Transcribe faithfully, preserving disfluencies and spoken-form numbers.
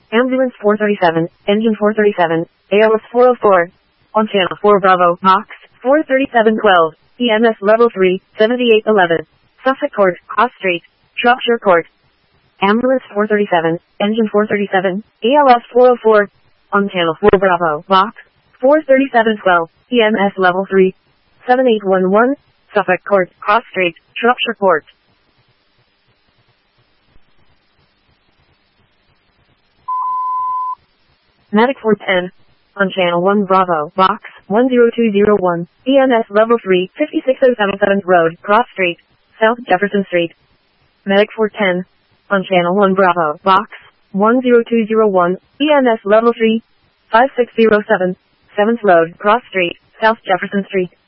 Ambulance four thirty-seven, Engine four thirty-seven, A L S four oh four. On Channel four Bravo, Box four thirty-seven twelve, E M S Level three, seventy-eight eleven. Suffolk Court, Cross Street, Shropshire Court. Ambulance four thirty-seven, Engine four thirty-seven, A L S four oh four. On Channel four Bravo, Box four thirty-seven twelve, E M S Level three, seventy-eight eleven. Suffolk Court, Cross Street, Shropshire Court. Medic four ten. On Channel one Bravo, Box one zero two zero one, E M S Level three, fifty-six oh seven seventh Road, Cross Street, South Jefferson Street. Medic four ten. On Channel one Bravo, Box one zero two zero one, E M S Level three, five six zero seven, seventh Road, Cross Street, South Jefferson Street.